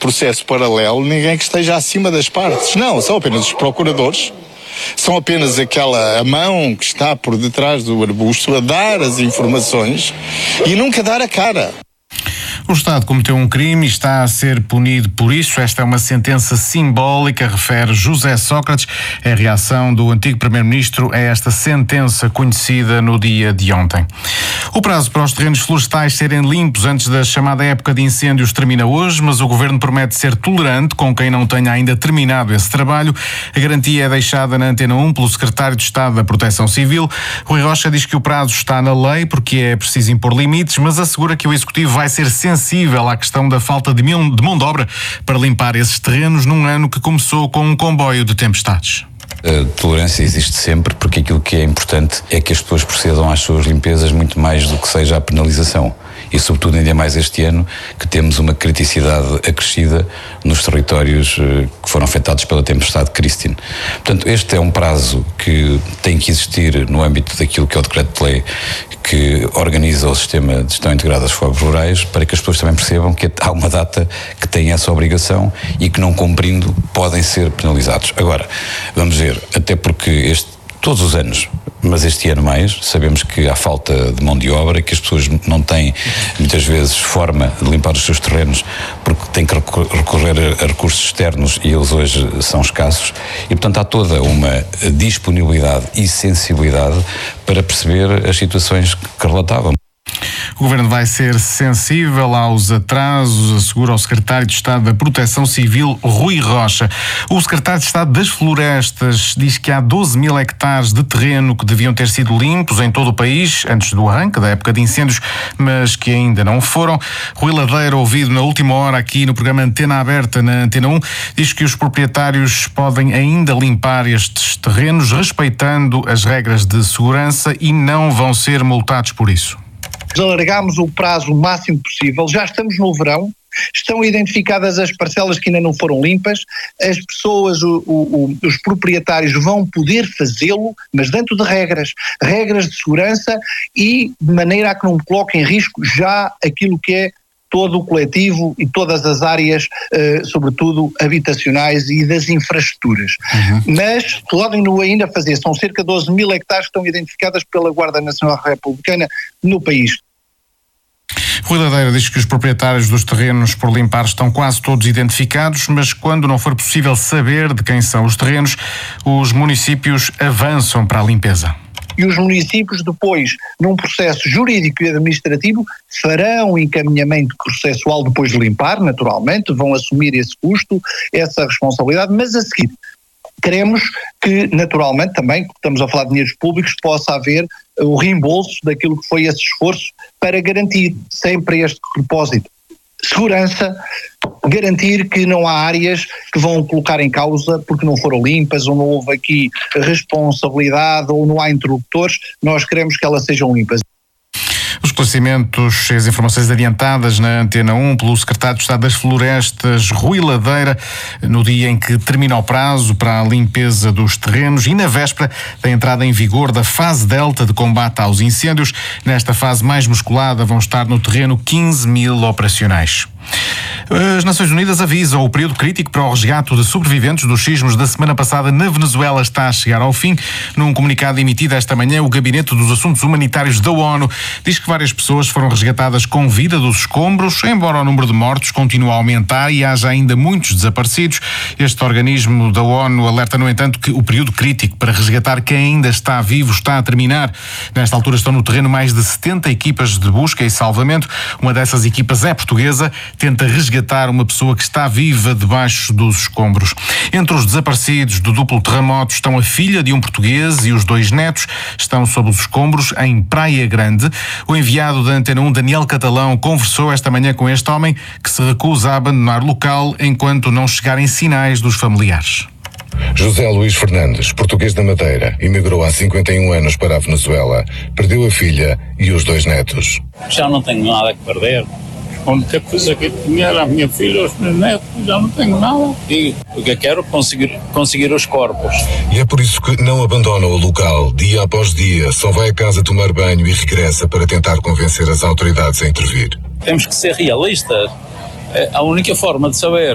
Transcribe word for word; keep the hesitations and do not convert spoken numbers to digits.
processo paralelo ninguém que esteja acima das partes. Não, são apenas os procuradores. São apenas aquela a mão que está por detrás do arbusto a dar as informações e nunca dar a cara. O Estado cometeu um crime e está a ser punido por isso. Esta é uma sentença simbólica, refere José Sócrates. É a reação do antigo Primeiro-Ministro a esta sentença conhecida no dia de ontem. O prazo para os terrenos florestais serem limpos antes da chamada época de incêndios termina hoje, mas o Governo promete ser tolerante com quem não tenha ainda terminado esse trabalho. A garantia é deixada na Antena um pelo Secretário de Estado da Proteção Civil. Rui Rocha diz que o prazo está na lei porque é preciso impor limites, mas assegura que o Executivo vai ser sensível à questão da falta de mão de obra para limpar esses terrenos num ano que começou com um comboio de tempestades. A tolerância existe sempre, porque aquilo que é importante é que as pessoas procedam às suas limpezas muito mais do que seja a penalização. E sobretudo ainda mais este ano, que temos uma criticidade acrescida nos territórios que foram afetados pela tempestade Christine. Portanto, este é um prazo que tem que existir no âmbito daquilo que é o decreto de lei que organiza o sistema de gestão integrada dos fogos rurais, para que as pessoas também percebam que há uma data que tem essa obrigação e que, não cumprindo, podem ser penalizados. Agora, vamos ver, até porque este todos os anos, mas este ano mais, sabemos que há falta de mão de obra, que as pessoas não têm muitas vezes forma de limpar os seus terrenos porque têm que recorrer a recursos externos e eles hoje são escassos e, portanto, há toda uma disponibilidade e sensibilidade para perceber as situações que relatavam. O Governo vai ser sensível aos atrasos, assegura o Secretário de Estado da Proteção Civil, Rui Rocha. O Secretário de Estado das Florestas diz que há doze mil hectares de terreno que deviam ter sido limpos em todo o país, antes do arranque da época de incêndios, mas que ainda não foram. Rui Ladeira, ouvido na última hora aqui no programa Antena Aberta, na Antena um, diz que os proprietários podem ainda limpar estes terrenos, respeitando as regras de segurança, e não vão ser multados por isso. Alargámos o prazo o máximo possível, já estamos no verão, estão identificadas as parcelas que ainda não foram limpas, as pessoas, o, o, os proprietários vão poder fazê-lo, mas dentro de regras, regras de segurança e de maneira a que não coloque em risco já aquilo que é todo o coletivo e todas as áreas, eh, sobretudo habitacionais e das infraestruturas. Uhum. Mas podem-no ainda fazer, são cerca de doze mil hectares que estão identificadas pela Guarda Nacional Republicana no país. Rui Ladeira diz que os proprietários dos terrenos por limpar estão quase todos identificados, mas quando não for possível saber de quem são os terrenos, os municípios avançam para a limpeza. E os municípios depois, num processo jurídico e administrativo, farão o encaminhamento processual depois de limpar, naturalmente, vão assumir esse custo, essa responsabilidade, mas a seguir queremos que, naturalmente, também, porque estamos a falar de dinheiros públicos, possa haver o reembolso daquilo que foi esse esforço para garantir sempre este propósito. Segurança, garantir que não há áreas que vão colocar em causa porque não foram limpas ou não houve aqui responsabilidade ou não há interlocutores, nós queremos que elas sejam limpas. Os esclarecimentos e as informações adiantadas na Antena um pelo Secretário de Estado das Florestas, Rui Ladeira, no dia em que termina o prazo para a limpeza dos terrenos e na véspera da entrada em vigor da fase delta de combate aos incêndios. Nesta fase mais musculada vão estar no terreno quinze mil operacionais. As Nações Unidas avisam o período crítico para o resgate de sobreviventes dos sismos da semana passada na Venezuela está a chegar ao fim. Num comunicado emitido esta manhã, o Gabinete dos Assuntos Humanitários da ONU diz que várias pessoas foram resgatadas com vida dos escombros, embora o número de mortos continue a aumentar e haja ainda muitos desaparecidos. Este organismo da ONU alerta, no entanto, que o período crítico para resgatar quem ainda está vivo está a terminar. Nesta altura estão no terreno mais de setenta equipas de busca e salvamento. Uma dessas equipas é portuguesa, tenta resgatar uma pessoa que está viva debaixo dos escombros. Entre os desaparecidos do duplo terremoto estão a filha de um português e os dois netos. Estão sob os escombros em Praia Grande. O enviado da Antena um, Daniel Catalão, conversou esta manhã com este homem que se recusa a abandonar o local enquanto não chegarem sinais dos familiares. José Luís Fernandes, português da Madeira, emigrou há cinquenta e um anos para a Venezuela. Perdeu a filha e os dois netos. Já não tenho nada a perder. A única coisa que tinha era a minha filha e os meus netos, já não tenho nada. E o que eu quero é conseguir, conseguir os corpos. E é por isso que não abandona o local. Dia após dia, só vai a casa tomar banho e regressa para tentar convencer as autoridades a intervir. Temos que ser realistas. A única forma de saber